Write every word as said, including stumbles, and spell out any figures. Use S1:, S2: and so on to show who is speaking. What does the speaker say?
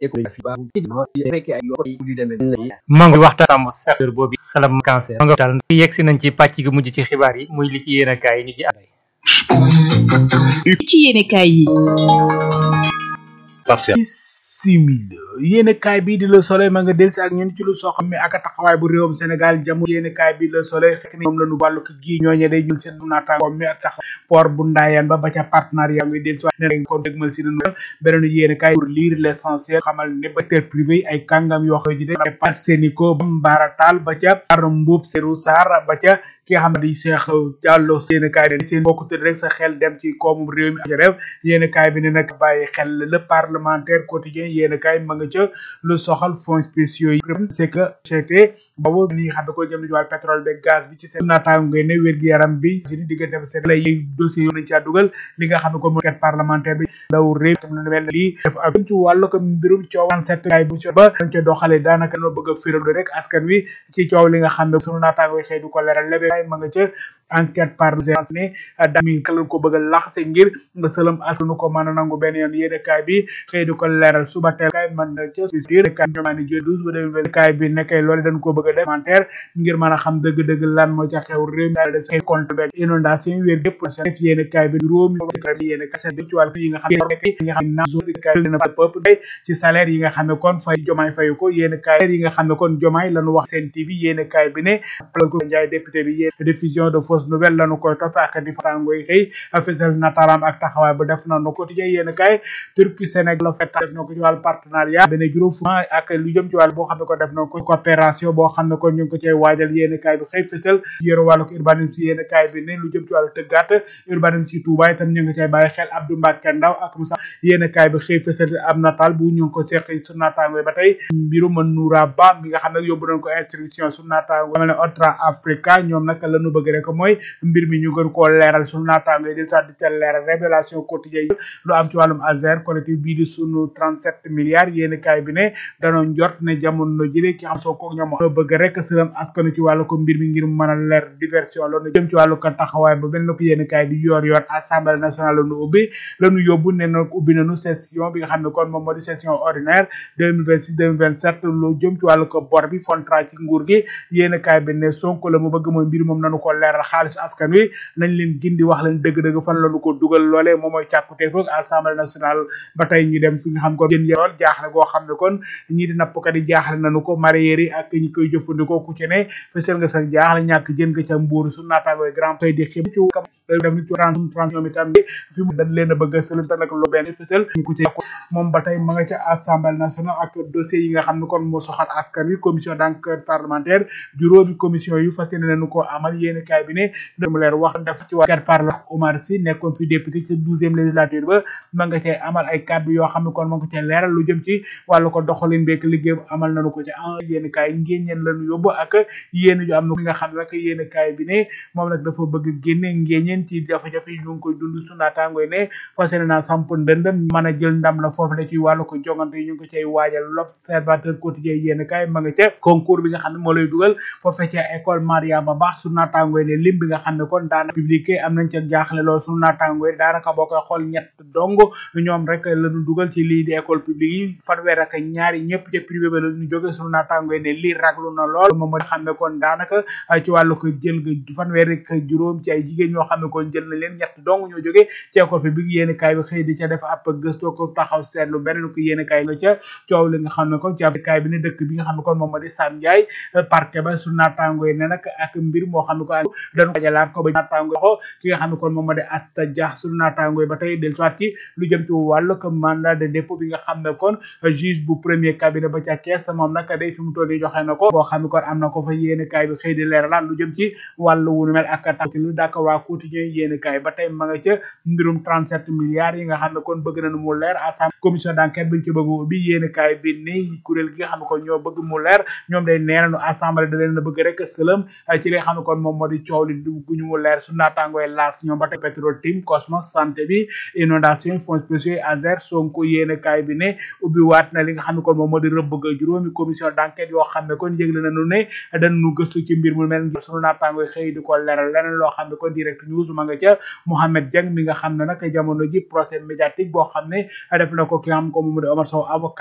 S1: échographie baaxul ci no fekkee ay yoo di demee
S2: ma ngi waxtaan sàmm secteur boobu xelam cancer ma nga daal yegg si nañ ci pàcc gi mujj ci xibaar yi muy li ci yéen a kaay yi ñu ci ànday
S3: ci yéene kaay yi
S4: simile yéene kaay bi di Le Soleil ma nga delsi ak ñun ci lu soo xam ne ak taxawaay bu réewum Sénégal jamono yéene kaay bi Le Soleil fekk ni moom la ñu wàllu ko gi ñooñe day ñul seen naataango mi ak tax port bu Ndayane ba ba ca partenariat ngi delsi wax ne kon dégmal si dunu beneen yéene kaay pour lire l'essentiel xamal ne secteur privé yi ay kàngam yoo xam ne de pass Sénico ba Mbaratal ba ca Ar Mbuub Serou Sarr ba ca ki nga xam ne di Cheikh Diallo seen kaay bi seen bokku tëdd rek sa xel dem ci koomu réew mi ak réew yéen kaay bi ne nag bàyyi xel le parlementaire quotidien yéen kaay ma nga ca lu soxal fonds spéciaux yi c'est que c'était boobu li nga xam ne ko jëm ci wàllu pétrole beeg gaz bi ci seen naataango ngay ne wér gi yaram bi si diggante ba seen lay dossier yoo nañ caa dugal li nga xam ne kon mooy enquête parlementaire bi ndaw réew tam lu mel ne lii def ak ci wàllu ko mbirum coow vingt-sept kaay bu ci ba dañ ca doxale daanaka noo bëgg a féralu rek askan wi ci coow li nga xam ne sunu naataango yi xëy du ko leeral lebe ma nga ca enquête parlementaire ne dami kalan ko bëgg a laxse ngir nga sëlam askanu ko mën a nangu benn yoon yéene kaay bi xëy du ko leeral suba teel kaay mën na ca biir kaay ñomaani jë douze ba deux mille vingt kaay bi nekkay loolu dañ ko bëgg a def commentaire ngir mën a xam dëgg-dëgg lan moo ca xew réew mi daal de compte beeg inondation wér gépp def yéene kaay bi juróomi yéene kaay bi ci wàllu yi nga xam ne nekk yi nga xam ne na zone kaay na peuple day ci salaire yi nga xam ne kon fay jomaay fayu ko yéene kaay yi nga xam ne kon jomaay lañu wax seen T V yéene kaay bi ne ko Njaay député bi yéen diffusion de fausse nouvelle lañu koy topp ak di farangoy xëy officiel nataram ak taxawaay bu def na no quotidien yéene kaay Turquie Sénégal la fait def na ko ci wàllu partenariat benn juróom fu ak lu jëm ci wàllu boo xam ne ko def na ko coopération boo xam ne kon ñu ngi ko cay waajal yéene kaay bi xëy fësal yore wàllu ko urbanisme si yéene kaay bi ne lu jëm ci wàllu tëggaat urbanisme si Touba itam ñu ngi cay bàyyi xel Abdou Mbacke Ndaw ak Moussa yéene kaay bi xëy fësal am natal bu ñu ngi ko seq su naataango ba tey mbiru Noura Ba mi nga xam ne yóbbu nañ ko instruction su naataango mel ne Otra Africa ñoom nag la ñu bëgg rek mooy mbir mi ñu gën koo leeral su naataango yi di sa di ca leeral révélation quotidien yi lu am ci wàllum Azer collectif bii di sunu trente-sept milliards yéene kaay bi ne danoo njort ne jamono jëlee ki xam soo ko ñoom bëgg rek sëram askanu ci wàllu ko mbir mi ngir mën a leer diversion loolu jëm ci wàllu ko taxawaay ba benn ko yéene kaay di yor yor assemblée nationale la ñu ubbi la ñu yóbbu ne nag ubbi nañu session bi nga xam ne kon moom moo di session ordinaire deux mille vingt-six deux mille vingt-sept lu jëm ci wàllu ko bor bi contrat ci nguur gi yéene kaay bi ne Sonko la mu bëgg mooy mbir moom nañu ko leeral xaalis askan wi nañ leen gindi wax leen dëgg-dëgg fan la ñu ko dugal loolee moom mooy càkkutee foog assemblée nationale ba tey ñu dem fi nga xam kon jën yerool jaaxle goo xam ne kon ñii di nappkat yi jaaxle nañu ko mareyeur yi ak ñi koy jëfandikoo ku ci ne fësal nga sax jaaxle ñàkk jën nga ca mbuur su naataangooy grand tey di xib ci def ni ci trente trente ñoom itam fi mu dañ leen a bëgg a sëlante nag lu benn fësal ñu ko ci moom ba tey ma nga ca assemblée nationale ak dossier yi nga xam ne kon moo soxal askan wi commission d'enquête parlementaire juróomi commission yu fas yéene nañu ko amal yéene kaay bi ne mu leer wax def ci wàllu parlement Omar Sy nekkoon fi député ci douzième législature ba ma nga cay amal ay kàddu yoo xam ne kon ma nga cay leeral lu jëm ci wàllu ko doxalin beeg liggéey amal nañu ko ci en yéene kaay ngéeñeen lañu yóbbu ak yéene ju am na nga xam ne rek yéene kaay bi ne moom nag dafa bëgg génne ngéeñeen ci jafe-jafe yi ñu ngi koy dund su naataangoy ne fas yéene naa samp ndëndëm mën a jël ndam la foofu la ci wàllu ko jongante yi ñu ngi ko cay waajal l'observateur quotidien yéene kaay ma nga ca concours bi nga xam ne moo lay dugal foofu ca école Maria ba baax su naataangoy ne lim bi nga xam ne kon daana publié am nañ ca jaaxle lool su naataangoy daanaka boo koy xool ñett dong ñoom rek lañu dugal ci lii di école publique yi fanweer ak ñaari ñëpp ca privé ba la ñu jóge su naataangoy ne lii raglu na lool moom moo xam ne kon daanaka ci wàllu ko jël nga fanweer ak juróom ci ay jigéen ñoo xam ne kon jël na leen ñett dong ñoo jóge ci école publique yéeni kaay bi xëy di ca def ab gëstoo ko taxaw seetlu beneen ko yéeni kaay nga ca coow li nga xam ne kon ci ab kaay bi ne dëkk bi nga xam ne kon moom moo di Sam Ndiaye parquet ba su naataangoy ne nag ak mbir moo xam ne ko dañu dajalaat ko ba naataangoy xo ki nga xam ne kon moom moo di Asta Dia su naataangoy ba tey del soit ci lu jëm ci wàllu ko mandat de dépôt bi nga xam ne kon juge bu premier cabinet ba ca Kees moom nag day fi mu toll nii joxe na ko boo xam ne kon am na ko fa yéeni kaay bi xëy di leeralaat lu jëm ci wàllu wu nu mel ak tax lu dàkk waa quotidien yéeni kaay ba tey ma nga ca mbirum trente-sept milliards yi nga xam ne kon bëgg nañu mu leer assemblée commission d'enquête bi ci bëgg bi yéeni kaay bi ni kuréel gi nga xam ne kon ñoo bëgg mu leer ñoom day nee nañu assemblée da leen a bëgg rek sëlëm ci li nga xam ne kon moom moo di coow li guñu mu leer su naataangooy laas ñoom ba tey pétrole team Cosmos santé bi inondation fonds spéciaux Azer Sonko yéene kaay bi ne ubbi waat na li nga xam ne kon moom moo di rëbbëgg juróomi commission d'enquête yoo xam ne kon yëgle nañu ne dañu gëstu ci mbir mu mel sunu naataangooy xëy di ko leeral leneen loo xam ne kon direct news ma nga ca Mohamed Dieng mi nga xam ne nag jamono ji procès médiatique boo xam ne def na ko ki nga xam ko moom di Omar Sow avocat